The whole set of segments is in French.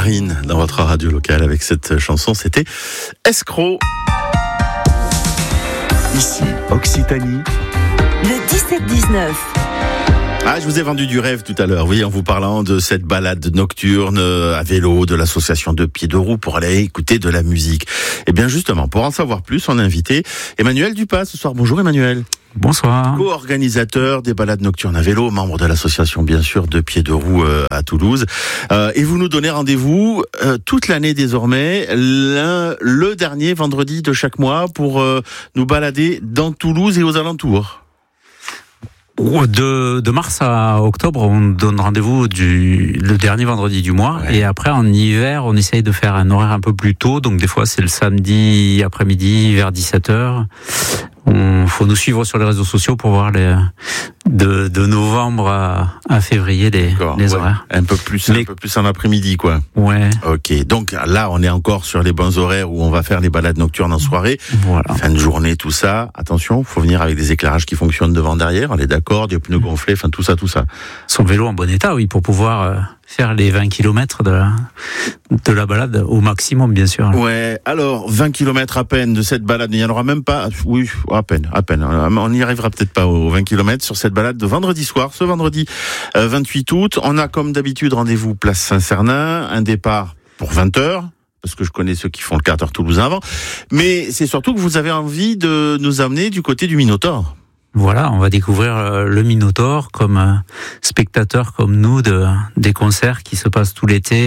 Marine dans votre radio locale avec cette chanson, c'était Escroc. Ici, Occitanie. Le 17-19. Ah, je vous ai vendu du rêve tout à l'heure, oui, en vous parlant de cette balade nocturne à vélo de l'association de Pieds de Roue pour aller écouter de la musique. Et bien justement, pour en savoir plus, on a invité Emmanuel Dupas ce soir. Bonjour Emmanuel. Bonsoir. Co-organisateur des balades nocturnes à vélo, membre de l'association bien sûr de Pieds de Roue à Toulouse. Et vous nous donnez rendez-vous toute l'année désormais, le dernier vendredi de chaque mois pour nous balader dans Toulouse et aux alentours. De mars à octobre, on donne rendez-vous le dernier vendredi du mois. Ouais. Et après, en hiver, on essaye de faire un horaire un peu plus tôt. Donc, des fois, c'est le samedi après-midi vers 17h. Faut nous suivre sur les réseaux sociaux pour voir de novembre à février les horaires. Un peu plus en après-midi, quoi. Ouais. Ok. Donc là, on est encore sur les bons horaires où on va faire les balades nocturnes en soirée. Voilà. Fin de journée, tout ça. Attention, faut venir avec des éclairages qui fonctionnent devant, derrière. On est d'accord, des pneus gonflés, enfin tout ça. Son vélo en bon état, oui, pour pouvoir faire les 20 km de la balade au maximum, bien sûr. Ouais, alors 20 km à peine de cette balade, il n'y en aura même pas, oui, à peine. On n'y arrivera peut-être pas aux 20 km sur cette balade de vendredi soir, ce vendredi 28 août. On a comme d'habitude rendez-vous place Saint-Cernin, un départ pour 20h. Parce que je connais ceux qui font le quart d'heure toulousain avant. Mais c'est surtout que vous avez envie de nous amener du côté du Minotaure. Voilà, on va découvrir le Minotaure comme spectateur comme nous des concerts qui se passent tout l'été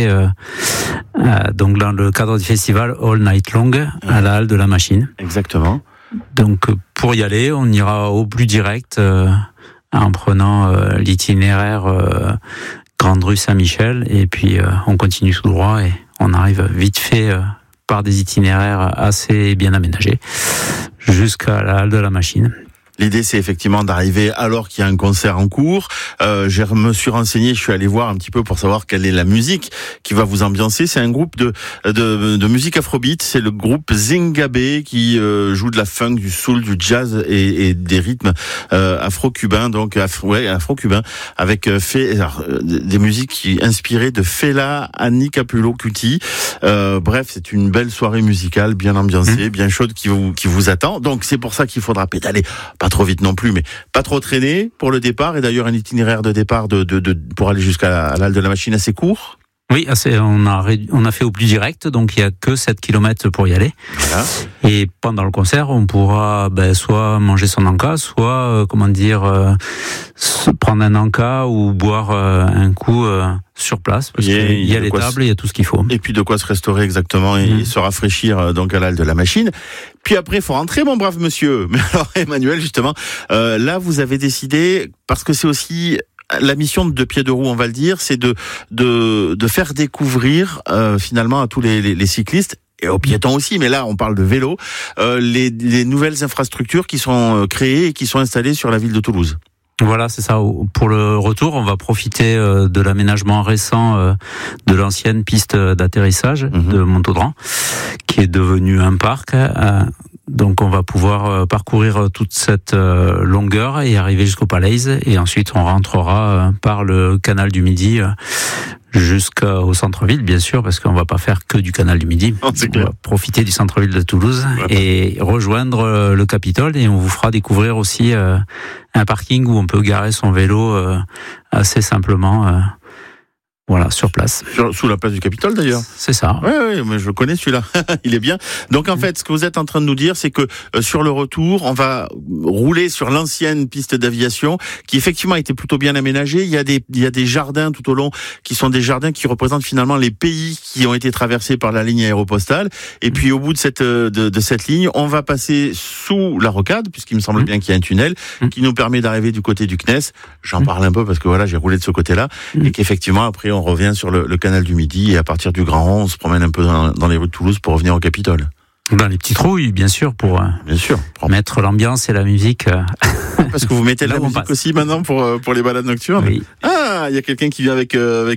donc dans le cadre du festival All Night Long à la Halle de la Machine. Exactement. Donc pour y aller, on ira au plus direct en prenant l'itinéraire Grande Rue Saint-Michel et puis on continue tout droit et on arrive vite fait par des itinéraires assez bien aménagés jusqu'à la Halle de la Machine. L'idée, c'est effectivement d'arriver alors qu'il y a un concert en cours. Je me suis renseigné, je suis allé voir un petit peu pour savoir quelle est la musique qui va vous ambiancer. C'est un groupe de musique afrobeat. C'est le groupe Zingabé qui joue de la funk, du soul, du jazz et des rythmes afro-cubains. Donc afro-cubains avec des musiques inspirées de Fela, Annie Capulo Kuti. Bref, c'est une belle soirée musicale, bien ambiancée, bien chaude qui vous attend. Donc c'est pour ça qu'il faudra pédaler. Pas trop vite non plus, mais pas trop traîner pour le départ. Et d'ailleurs, un itinéraire de départ pour aller jusqu'à la Halle de la Machine assez court. Oui, on a fait au plus direct, donc il y a que 7 km pour y aller. Voilà. Et pendant le concert, on pourra soit manger son encas, soit prendre un encas ou boire un coup sur place, parce qu'il y a les tables, il y a tout ce qu'il faut. Et puis de quoi se restaurer exactement et se rafraîchir donc à la Halle de la Machine. Puis après, il faut rentrer, mon brave monsieur. Mais alors, Emmanuel, justement, là, vous avez décidé, parce que c'est aussi la mission de Pieds de Roue, on va le dire, c'est de faire découvrir finalement à tous les cyclistes et aux piétons aussi, mais là on parle de vélo, les nouvelles infrastructures qui sont créées et qui sont installées sur la ville de Toulouse. Voilà, c'est ça. Pour le retour, on va profiter de l'aménagement récent de l'ancienne piste d'atterrissage de Montaudran, qui est devenue un parc. Donc on va pouvoir parcourir toute cette longueur et arriver jusqu'au Palais. Et ensuite on rentrera par le canal du Midi jusqu'au centre-ville, bien sûr, parce qu'on va pas faire que du canal du Midi. On va profiter du centre-ville de Toulouse et rejoindre le Capitole. Et on vous fera découvrir aussi un parking où on peut garer son vélo assez simplement. Voilà, sur place. Sous la place du Capitole, d'ailleurs. C'est ça. Oui, mais je connais celui-là. Il est bien. Donc, en fait, ce que vous êtes en train de nous dire, c'est que sur le retour, on va rouler sur l'ancienne piste d'aviation, qui effectivement a été plutôt bien aménagée. Il y a des jardins tout au long, qui sont des jardins qui représentent finalement les pays qui ont été traversés par la ligne aéropostale. Et puis, au bout de cette ligne, on va passer sous la rocade, puisqu'il me semble bien qu'il y a un tunnel, qui nous permet d'arriver du côté du CNES. J'en parle un peu parce que voilà, j'ai roulé de ce côté-là. Et qu'effectivement, après, on revient sur le canal du Midi et à partir du Grand Rond, on se promène un peu dans les rues de Toulouse pour revenir au Capitole. Dans les petites roues, bien sûr, pour mettre l'ambiance et la musique. Parce que vous mettez de la musique aussi maintenant pour les balades nocturnes. Oui. Ah, il y a quelqu'un qui vient avec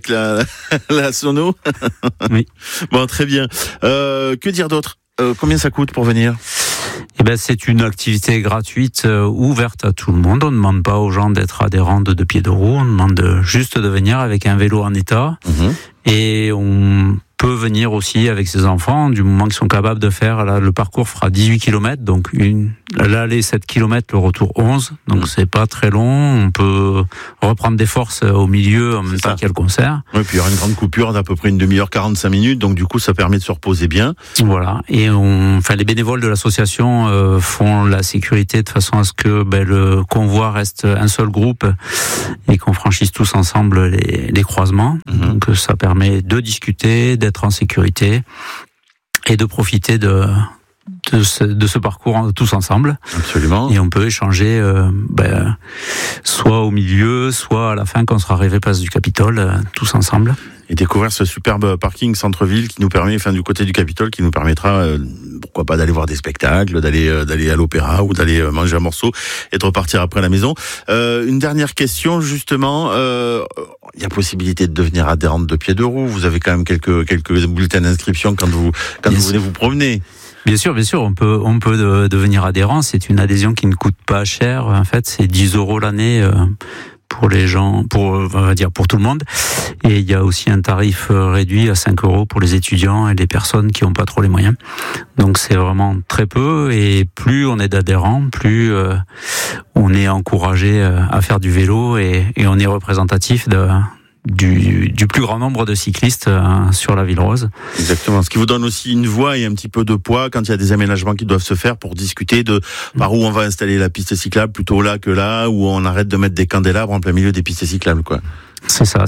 la sono. Oui. Bon, très bien. Que dire d'autre? Combien ça coûte pour venir? C'est une activité gratuite ouverte à tout le monde. On ne demande pas aux gens d'être adhérents de Pieds de Roue. On demande juste de venir avec un vélo en état. Et on venir aussi avec ses enfants, du moment qu'ils sont capables de faire. Là, le parcours fera 18 km, donc l'aller 7 km, le retour 11, donc c'est pas très long. On peut reprendre des forces au milieu en même temps qu'il y a le concert. Oui, puis il y aura une grande coupure d'à peu près une demi-heure, 45 minutes, donc du coup ça permet de se reposer bien. Voilà, et les bénévoles de l'association font la sécurité de façon à ce que le convoi reste un seul groupe et qu'on franchisse tous ensemble les croisements. Donc ça permet de discuter, d'être en sécurité et de profiter de ce parcours tous ensemble. Absolument. Et on peut échanger soit au milieu, soit à la fin quand on sera arrivé place du Capitole, tous ensemble. Et découvrir ce superbe parking centre-ville qui nous permet, du côté du Capitole, qui nous permettra, pourquoi pas, d'aller voir des spectacles, d'aller à l'opéra ou d'aller manger un morceau et de repartir après à la maison. Une dernière question, justement. Il y a possibilité de devenir adhérente de Pieds de Roue. Vous avez quand même quelques bulletins d'inscription quand vous venez vous promener. Bien sûr, on peut devenir adhérent. C'est une adhésion qui ne coûte pas cher. En fait, c'est 10 € l'année pour les gens, on va dire pour tout le monde. Et il y a aussi un tarif réduit à 5 € pour les étudiants et les personnes qui n'ont pas trop les moyens. Donc c'est vraiment très peu. Et plus on est d'adhérents, plus on est encouragé à faire du vélo et on est représentatif du plus grand nombre de cyclistes sur la Ville Rose. Exactement. Ce qui vous donne aussi une voix et un petit peu de poids quand il y a des aménagements qui doivent se faire pour discuter de par où on va installer la piste cyclable, plutôt là que là, où on arrête de mettre des candélabres en plein milieu des pistes cyclables, quoi. C'est ça.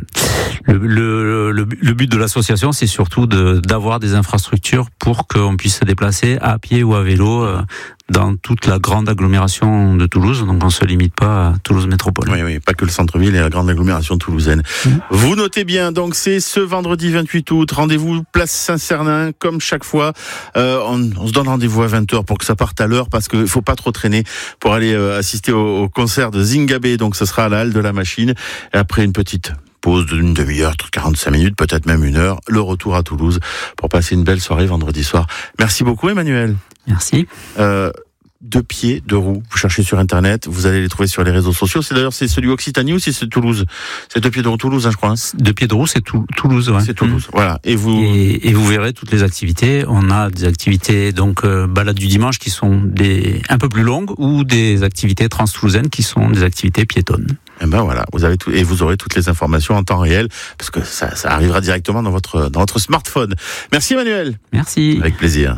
Le but de l'association, c'est surtout d'avoir des infrastructures pour qu'on puisse se déplacer à pied ou à vélo dans toute la grande agglomération de Toulouse. Donc on se limite pas à Toulouse Métropole. Oui, pas que le centre-ville et la grande agglomération toulousaine. Vous notez bien, donc c'est ce vendredi 28 août, rendez-vous place Saint-Cernin, comme chaque fois. On se donne rendez-vous à 20h pour que ça parte à l'heure, parce qu'il faut pas trop traîner pour aller assister au concert de Zingabé. Donc ce sera à la halle de la Machine. Et après une petite pause d'une demi-heure, 45 minutes, peut-être même une heure, le retour à Toulouse pour passer une belle soirée vendredi soir. Merci beaucoup, Emmanuel. Merci. De Pieds de Roue, vous cherchez sur internet, vous allez les trouver sur les réseaux sociaux. C'est celui Occitanie ou c'est Toulouse? C'est De Pieds de Roue Toulouse, je crois. De Pieds de Roue, c'est Toulouse, ouais. C'est Toulouse, voilà. Et vous verrez toutes les activités. On a des activités balades du dimanche qui sont un peu plus longues, ou des activités trans-toulousaines qui sont des activités piétonnes. Et voilà, vous avez et vous aurez toutes les informations en temps réel, parce que ça arrivera directement dans votre smartphone. Merci Emmanuel. Merci. Avec plaisir.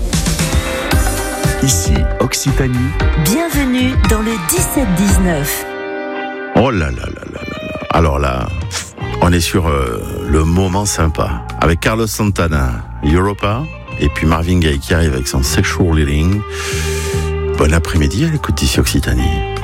Ici, Occitanie. Bienvenue dans le 17-19. Oh là là là là là. Alors là, on est sur le moment sympa. Avec Carlos Santana, Europa, et puis Marvin Gaye qui arrive avec son Sexual Healing. Bon après-midi à l'écoute d'ici Occitanie.